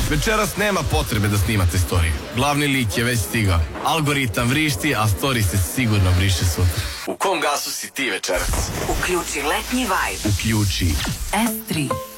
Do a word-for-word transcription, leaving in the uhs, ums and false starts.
Večeras nema potrebe da snimate storiju. Glavni lik je već stigao. Algoritam vrišti, a story se sigurno vriše sutra. U kom gasu si ti večeras? Uključi letnji vibe. Uključi S tri.